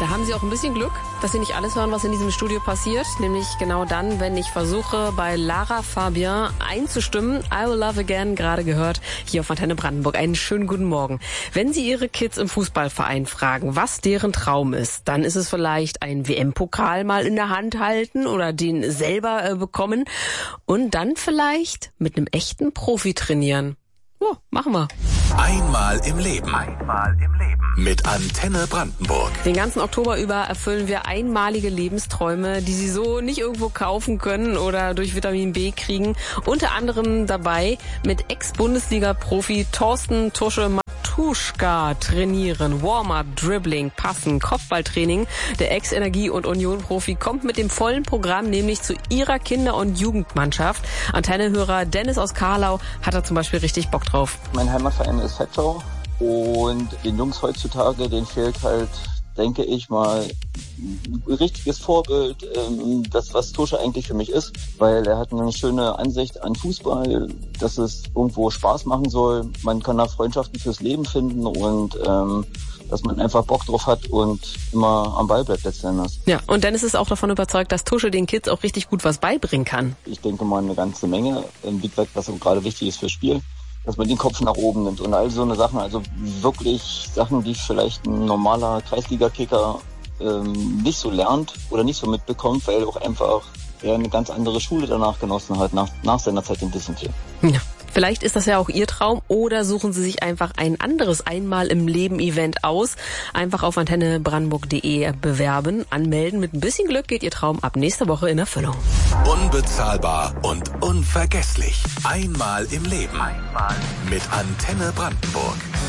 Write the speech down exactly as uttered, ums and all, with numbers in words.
Da haben Sie auch ein bisschen Glück, dass Sie nicht alles hören, was in diesem Studio passiert. Nämlich genau dann, wenn ich versuche, bei Lara Fabian einzustimmen. I Will Love Again, gerade gehört, hier auf Antenne Brandenburg. Einen schönen guten Morgen. Wenn Sie Ihre Kids im Fußballverein fragen, was deren Traum ist, dann ist es vielleicht ein W M-Pokal mal in der Hand halten oder den selber äh, bekommen und dann vielleicht mit einem echten Profi trainieren. Oh, machen wir. Einmal im Leben. Einmal im Leben. Mit Antenne Brandenburg. Den ganzen Oktober über erfüllen wir einmalige Lebensträume, die Sie so nicht irgendwo kaufen können oder durch Vitamin B kriegen. Unter anderem dabei mit Ex-Bundesliga-Profi Thorsten Tusche Matuschka trainieren. Warm-up, Dribbling, Passen, Kopfballtraining. Der Ex-Energie- und Union-Profi kommt mit dem vollen Programm nämlich zu Ihrer Kinder- und Jugendmannschaft. Antennehörer Dennis aus Karlau hat da zum Beispiel richtig Bock drauf. Mein Heimatverein ist Fettau und den Jungs heutzutage, denen fehlt halt, denke ich mal, ein richtiges Vorbild, das, was Tusche eigentlich für mich ist, weil er hat eine schöne Ansicht an Fußball, dass es irgendwo Spaß machen soll. Man kann da Freundschaften fürs Leben finden und ähm, dass man einfach Bock drauf hat und immer am Ball bleibt letzten Endes. Ja, und Dennis ist auch davon überzeugt, dass Tusche den Kids auch richtig gut was beibringen kann. Ich denke mal eine ganze Menge, wie gesagt, was gerade wichtig ist fürs Spiel, dass man den Kopf nach oben nimmt und all so eine Sachen, also wirklich Sachen, die vielleicht ein normaler Kreisliga-Kicker ähm, nicht so lernt oder nicht so mitbekommt, weil auch einfach er eine ganz andere Schule danach genossen hat, nach, nach seiner Zeit in Dissentil. Ja. Vielleicht ist das ja auch Ihr Traum oder suchen Sie sich einfach ein anderes Einmal im Leben Event aus. Einfach auf antenne brandenburg punkt de bewerben, anmelden. Mit ein bisschen Glück geht Ihr Traum ab nächster Woche in Erfüllung. Unbezahlbar und unvergesslich. Einmal im Leben. Einmal mit Antenne Brandenburg.